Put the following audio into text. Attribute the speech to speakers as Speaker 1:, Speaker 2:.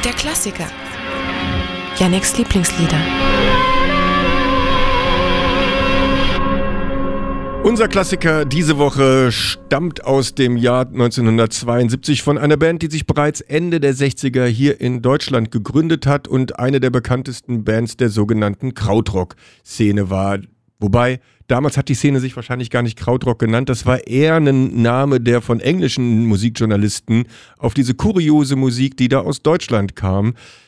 Speaker 1: Der Klassiker. Yannicks Lieblingslieder.
Speaker 2: Unser Klassiker diese Woche stammt aus dem Jahr 1972 von einer Band, die sich bereits Ende der 60er hier in Deutschland gegründet hat und eine der bekanntesten Bands der sogenannten Krautrock-Szene war. Wobei, damals hat die Szene sich wahrscheinlich gar nicht Krautrock genannt, das war eher ein Name, der von englischen Musikjournalisten auf diese kuriose Musik, die da aus Deutschland kam,